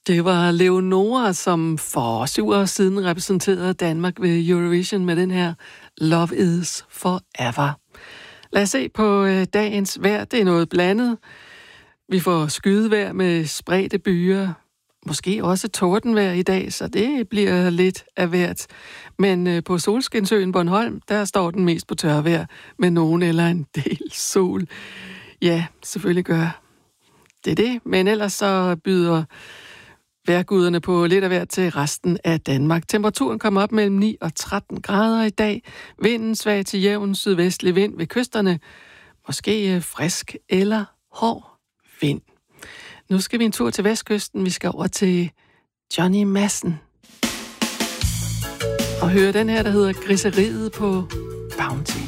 Det var Leonora, som for 7 år siden repræsenterede Danmark ved Eurovision med den her Love is Forever. Lad os se på dagens vejr. Det er noget blandet. Vi får skydevejr med spredte byer. Måske også tordenvejr i dag, så det bliver lidt af hvert. Men på Solskinsøen Bornholm, der står den mest på tørvejr med nogen eller en del sol. Ja, selvfølgelig gør det. Men ellers så byder vejrguderne på lidt af hvert til resten af Danmark. Temperaturen kommer op mellem 9 og 13 grader i dag. Vinden svag til jævn sydvestlig vind ved kysterne. Måske frisk eller hård vind. Nu skal vi en tur til vestkysten. Vi skal over til Johnny Madsen og høre den her, der hedder Griseriet på Bounty.